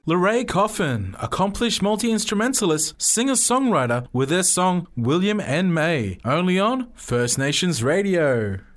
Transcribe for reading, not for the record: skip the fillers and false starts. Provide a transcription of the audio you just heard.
Lorraine Coffin, accomplished multi-instrumentalist, singer-songwriter with their song William and May, only on First Nations Radio.